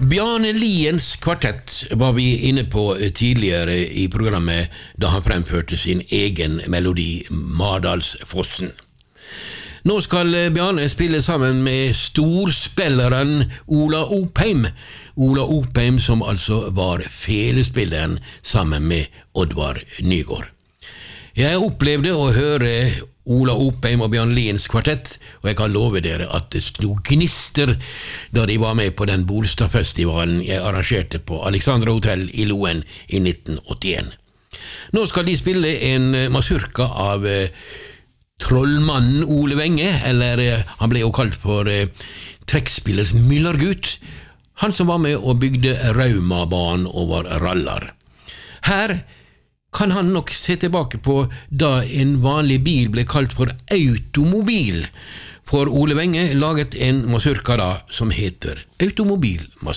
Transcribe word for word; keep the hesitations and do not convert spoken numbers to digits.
Bjarne Liens kvartett var vi inne på tidligere i programmet da han fremførte sin egen melodi Mardalsfossen. Nå skal Bjarne spille sammen med storspilleren Ola Opheim. Ola Opheim som altså var felespilleren sammen med Oddvar Nygård. Jeg opplevde å høre Ola Opheim og Bjarne Liens kvartett, og jeg kan love dere at det sto gnister da de var med på den Bolstadfestivalen jeg arrangerte på Alexandra Hotel i Loen i nitten åttien. Nå skal de spille en mazurka av eh, trollmannen Ole Venge, eller eh, han ble jo kalt for eh, trekkspillers Myllargut, han som var med og bygde Raumabanen over Rallar. Her kan han nok se tilbake på da en vanlig bil ble kalt for automobil, for Ole Venge laget en mazurka da som heter Automobil